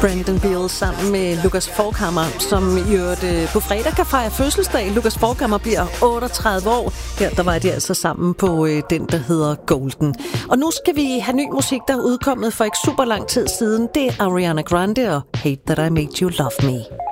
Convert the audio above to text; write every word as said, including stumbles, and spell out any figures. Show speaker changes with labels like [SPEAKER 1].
[SPEAKER 1] Brandon Beal sammen med Lucas Forchhammer, som i øvrigt på fredag kan fejre fødselsdag. Lucas Forchhammer bliver otteogtredive år. Her der var de altså sammen på øh, den, der hedder Golden. Og nu skal vi have ny musik, der er udkommet for ikke super lang tid siden. Det er Ariana Grande og Hate That I Made You Love Me.